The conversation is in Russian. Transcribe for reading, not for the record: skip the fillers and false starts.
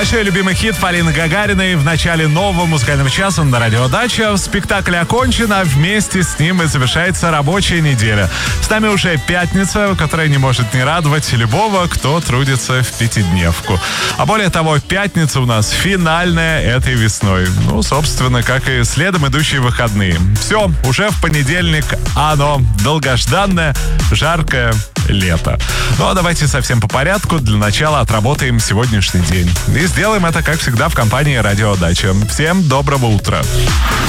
Большой любимый хит Полины Гагариной в начале нового музыкального часа на Радио Дача. Спектакль окончен, а вместе с ним и завершается рабочая неделя. С нами уже пятница, которая не может не радовать любого, кто трудится в пятидневку. А более того, пятница у нас финальная этой весной. Ну, собственно, как и следом идущие выходные. Все, уже в понедельник оно долгожданное, жаркое лето. Ну а давайте совсем по порядку. Для начала отработаем сегодняшний день. И сделаем это, как всегда, в компании Радио Дача. Всем доброго утра.